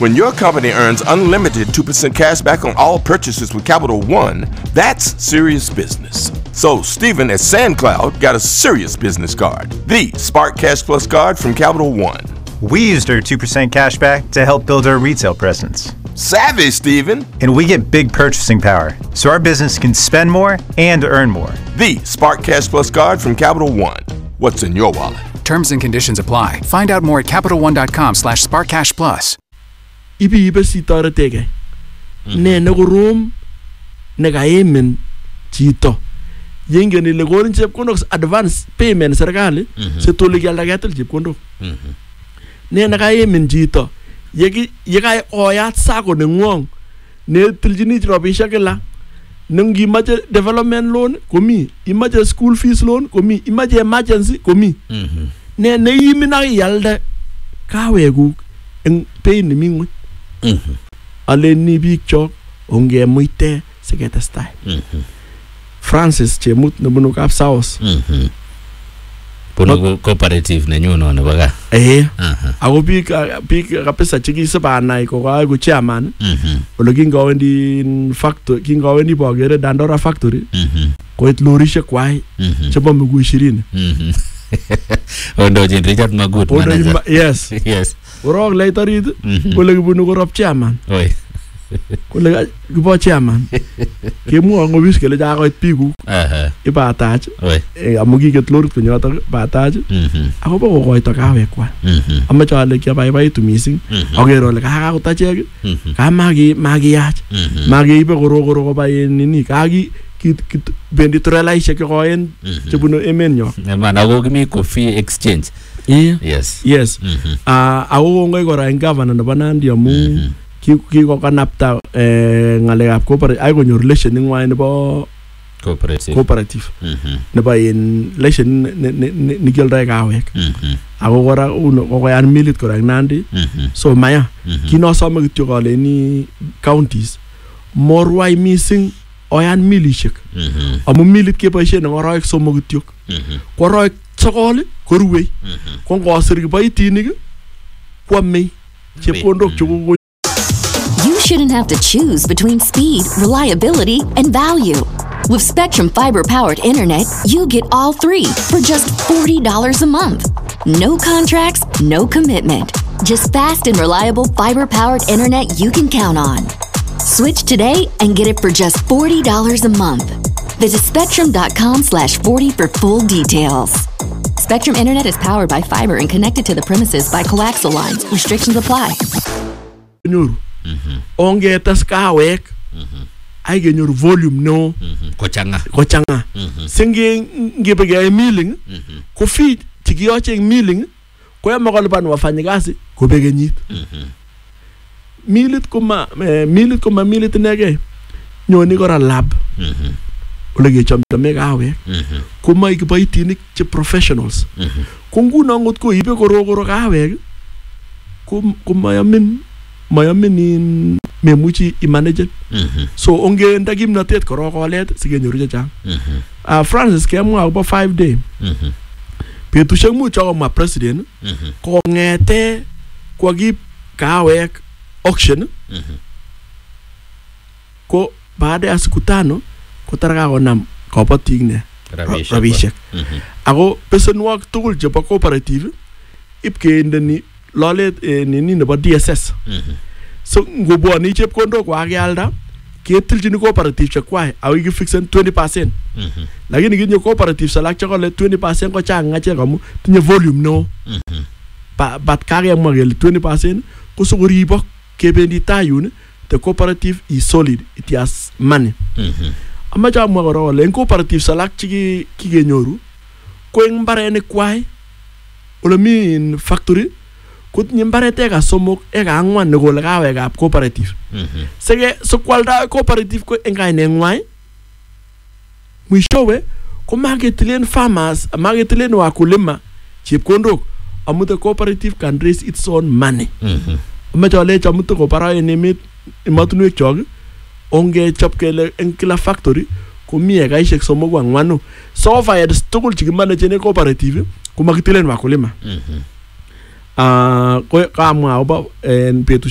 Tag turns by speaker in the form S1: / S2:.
S1: When your company earns unlimited 2% cash back on all purchases with Capital One, that's serious business. So Stephen at SandCloud got a serious business card, the Spark Cash Plus card from Capital One.
S2: We used our 2% cash back to help build our retail presence.
S1: Savvy, Stephen.
S2: And we get big purchasing power, so our business can spend more and earn more.
S1: The Spark Cash Plus card from Capital One. What's in your wallet?
S3: Terms and conditions apply. Find out more at CapitalOne.com/SparkCashPlus.
S4: Ibe si toretege. Ne nagorom nagayemen chito. Yengen ile gorin chepkondok advance payment serikali se tole gyalda ketil chepkondok. Ne nagayemen chito. Yekai oyat sako nengwong ne tiljini robishek kila. Nengimache development loan komi, imache school fees loan komi, imache emergency komi. Ne yimina yalda kaweguk eng pay ni mingwe. Ale ni bik chok onge muite seketestai. Francis Chemut nebunu Kap South.
S5: Puno cooperative nenyu no baga.
S4: Ako bik kapesa chiki sabana ko ko chairman. Olo kingawendi factory, kingawendi bogere Dandora factory. Ko it lorishe kwai. Chebo mgu 20.
S5: Ondo jin Richard Magut manager.
S4: Yes.
S5: Yes.
S4: Orok later it. Kole kibunu ko rob chairman.
S5: Oi.
S4: Kole kibo chairman. Kemu ngobis kele ja ko piku. Iba attach.
S5: Oi.
S4: Amugi get lorit ko nyota ba attach. Ako ba ko ito kawe kwa. Amma chale kya bye to missing. Ogero le ka ko tacheg. Ka magi yach. Magi ibe goro ko ba nini kagi kit benditorela ishe ko en chibuno emenyo.
S5: Man ago mi coffee exchange. Yes.
S4: Yes. Ago ngoy ko ra governor na banandi amu ki ko kanapta ngalekap cooperative ay ko nyor relation ngwa nebo cooperative ne ba in relation ni gelda kawek ago gora uno ko yan milit ko rang nandi so maya kino so ma gityo ko le ni counties more why missing oyan milishek amu milit ke pa she no roik so mo gityo ko roik chokol ko ruwe ko ngosir ki ba itinik ko me chepondok chugo.
S6: You shouldn't have to choose between speed, reliability, and value. With Spectrum Fiber-powered internet, you get all three for just $40 a month. No contracts, no commitment. Just fast and reliable fiber-powered internet you can count on. Switch today and get it for just $40 a month. Visit Spectrum.com/40 for full details. Spectrum Internet is powered by fiber and connected to the premises by coaxial lines. Restrictions apply.
S4: Onge tas kawek ay genyor volume no kochanga singe ngibege milling ko fi tigiyo cheng milling ko yamakol ban wafanyikazi ko begenyit milit kuma milit nege nyoni gora lab olege chamtame kawek kuma ikibaitinik che professionals ko nguno ngot ko ibe korogoro kawek mayamin in memuchi i-manage. So onge ndagimnatet korokolet sigenyoru chechang. Francis kemwa akobo 5 day. Betushek much ako ma president ko ngete kwa gip kawek auction ko baada ya siku 5 ko taraka konam kabatik ne rabishek. Ako pesenwak tugul chebo cooperative ipkeendeni lolet nini nebo DSS. So ngobwani chepkondok kwa kyalda ketilchini cooperative chekwai awi ki fixen 20%. Lakini kinyo cooperative salak chakole 20% ko chang ngache kamu tinye volume no. But kakemwa kele 20% ko sokoribok kebendi tayun the cooperative is solid, it has money. Amache amwa kora kole en cooperative salak chiki kikenyoru ko eng mbarenik kwai ole mi in factory kut nyimbareteka somok eka angwan nekole kawekap cooperative. Sege so kwalda cooperative ko engaine ngwai mwishowe ko marketilen farmers, marketilen wakulima chepkondok amu the cooperative can raise its own money. Amachole chamuto ko para enemit imatunwek chok onge chop kele en kila factory ko mi ekaishek somok angwanu. So far tugul chikimanage ne cooperative ko makitilen wakulima. Ko kamwa oba en petu